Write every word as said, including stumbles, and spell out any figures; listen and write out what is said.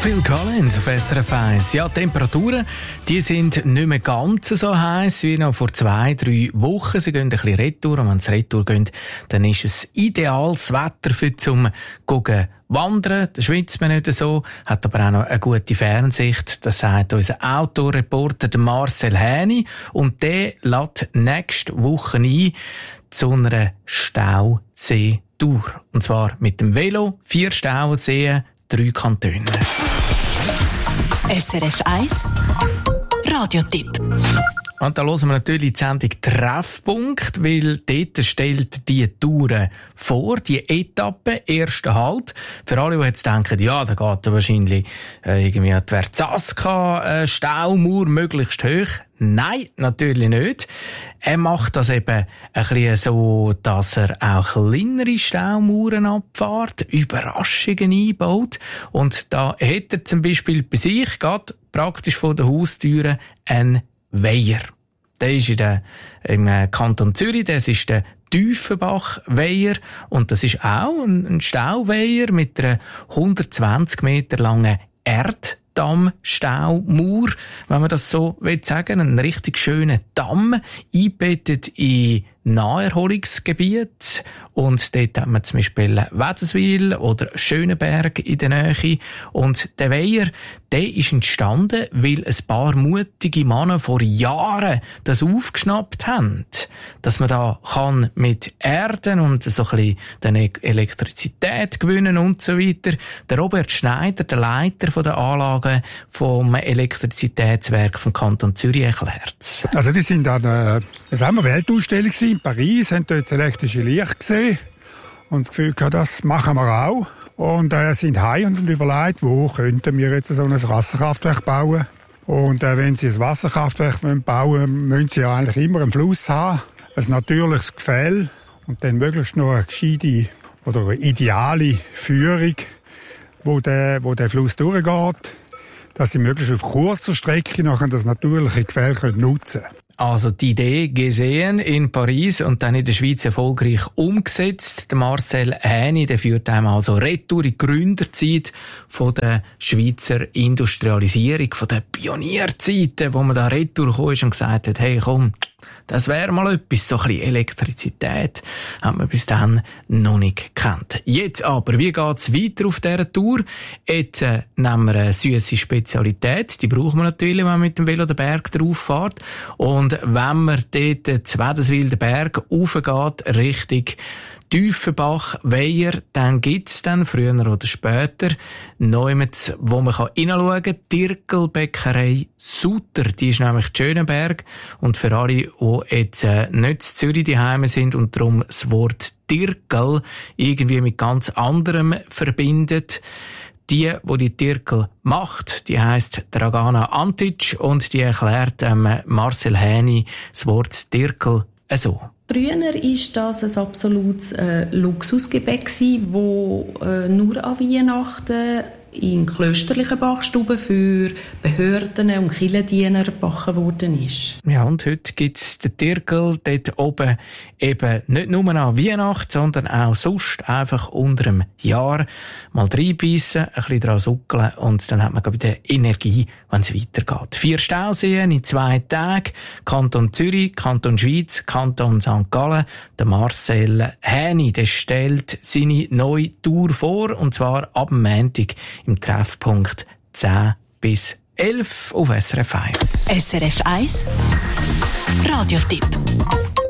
Phil Collins auf S R F eins. Ja, die Temperaturen, die sind nicht mehr ganz so heiß wie noch vor zwei, drei Wochen. Sie gehen ein bisschen retour. Und wenn sie retour gehen, dann ist es ideales Wetter für zum Gucken wandern. Da schwitzt man nicht so, hat aber auch noch eine gute Fernsicht. Das sagt unser Outdoor-Reporter Marcel Häni. Und der lädt nächste Woche ein zu einer Stausee-Tour. Und zwar mit dem Velo, vier Stauseen, drei Kantone. S R F eins Radiotipp. Und da hören wir natürlich die Sendung Treffpunkt, weil dort stellt die Touren vor, die Etappe, erster Halt. Für alle, die jetzt denken, ja, da geht er wahrscheinlich äh, irgendwie an die Verzaska, äh, Staumauer möglichst hoch. Nein, natürlich nicht. Er macht das eben ein bisschen so, dass er auch kleinere Staumauern abfährt, Überraschungen einbaut. Und da hat er zum Beispiel bei sich, gerade praktisch vor der Haustüre, einen Weiher. Der ist in der, im Kanton Zürich, das ist der Tiefenbach-Weiher. Und das ist auch ein Stauweiher mit einer hundertzwanzig Meter langen Erddamm-Staumauer, wenn man das so sagen will. Ein richtig schöner Damm, eingebettet in Naherholungsgebiet. Und dort haben wir zum Beispiel Wädenswil oder Schönenberg in der Nähe. Und der Weiher, der ist entstanden, weil ein paar mutige Männer vor Jahren das aufgeschnappt haben. Dass man da kann mit Erden und so ein bisschen dann Elektrizität gewinnen und so weiter. Der Robert Schneider, der Leiter von der Anlagen vom Elektrizitätswerk vom Kanton Zürich, erklärt. Also die sind an der, das haben wir Weltausstellung in Paris, haben dort das elektrische Licht gesehen und das Gefühl gehabt, das machen wir auch. Und äh, sind heim und überlegt, wo könnten wir jetzt so ein Wasserkraftwerk bauen. Und äh, wenn sie ein Wasserkraftwerk bauen wollen, müssen sie ja eigentlich immer einen Fluss haben, ein natürliches Gefälle und dann möglichst noch eine gescheite oder eine ideale Führung, wo der, wo der Fluss durchgeht, dass sie möglichst auf kurzer Strecke nachher das natürliche Gefälle nutzen können. Also die Idee gesehen in Paris und dann in der Schweiz erfolgreich umgesetzt. Der Marcel Häni, der führt einem also retour in die Gründerzeit von der Schweizer Industrialisierung, von der Pionierzeiten, wo man da retour gekommen ist und gesagt hat, hey komm, das wäre mal etwas, so ein bisschen Elektrizität, hat man bis dann noch nicht gekannt. Jetzt aber, wie geht's weiter auf dieser Tour? Jetzt äh, nehmen wir eine süsse Spezialität, die brauchen wir natürlich, wenn man mit dem Velo den Berg drauf fährt. Und wenn man dort zu Wädenswil den Berg raufgeht, Richtung Tiefenbach, Weiher, dann gibt's dann früher oder später neumet, wo man hineinschauen kann, Dirkelbäckerei Sutter. Die ist nämlich in Schönenberg. Und für alle, die jetzt äh, nicht in Zürich daheim sind und darum das Wort Dirkel irgendwie mit ganz anderem verbindet, die, die die Dirkel macht, die heisst Dragana Antic und die erklärt ähm, Marcel Häni das Wort Dirkel so. Früher war das ein absolutes äh, Luxusgebäck, das äh, nur an Weihnachten in klösterlichen Backstuben für Behörden und Kirchendiener gebacken worden ist. Ja, und heute gibt's den Dirkel dort oben eben nicht nur an Weihnachten, sondern auch sonst einfach unter dem Jahr mal reinbeissen, ein bisschen dran suckeln und dann hat man wieder Energie, wenn es weitergeht. Vier Stauseen in zwei Tagen, Kanton Zürich, Kanton Schweiz, Kanton Sankt Gallen. Der Marcel Häni, der stellt seine neue Tour vor, und zwar ab dem Montag im Treffpunkt zehn bis elf auf S R F eins. S R F eins Radiotipp.